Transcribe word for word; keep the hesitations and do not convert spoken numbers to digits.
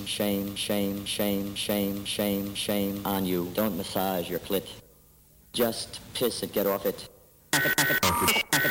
shame, shame, shame, shame, shame, shame on you. Don't massage your clit. Just piss it, get off it.